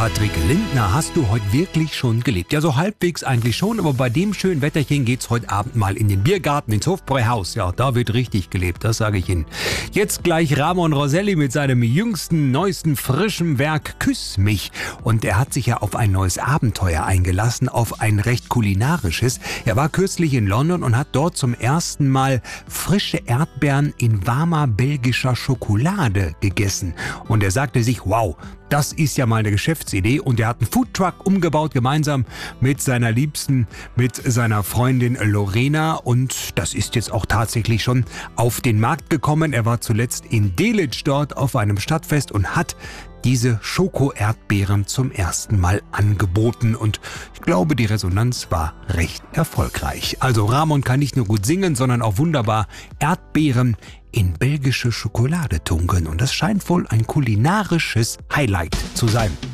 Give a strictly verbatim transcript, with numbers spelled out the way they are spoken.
Patrick Lindner, hast du heute wirklich schon gelebt? Ja, so halbwegs eigentlich schon, aber bei dem schönen Wetterchen geht's heute Abend mal in den Biergarten, ins Hofbräuhaus. Ja, da wird richtig gelebt, das sage ich Ihnen. Jetzt gleich Ramon Roselli mit seinem jüngsten, neuesten, frischen Werk Küss mich. Und er hat sich ja auf ein neues Abenteuer eingelassen, auf ein recht kulinarisches. Er war kürzlich in London und hat dort zum ersten Mal frische Erdbeeren in warmer belgischer Schokolade gegessen. Und er sagte sich, wow, das ist ja mal eine Geschäftsidee, und er hat einen Foodtruck umgebaut, gemeinsam mit seiner Liebsten, mit seiner Freundin Lorena, und das ist jetzt auch tatsächlich schon auf den Markt gekommen. Er war zuletzt in Delitzsch dort auf einem Stadtfest und hat diese Schoko-Erdbeeren zum ersten Mal angeboten, und ich glaube, die Resonanz war recht erfolgreich. Also Ramon kann nicht nur gut singen, sondern auch wunderbar Erdbeeren in belgische Schokolade tunken, und das scheint wohl ein kulinarisches Highlight zu sein.